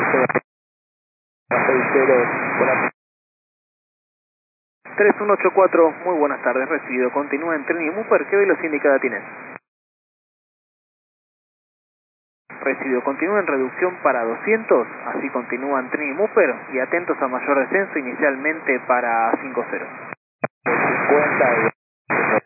60, 3184, muy buenas tardes, recibido. Continúa en Trini Mooper, ¿qué velocidad indicada tienes? Recibido, continúa en reducción para 200, así continúa en Trini Mooper y atentos a mayor descenso inicialmente para 50. 50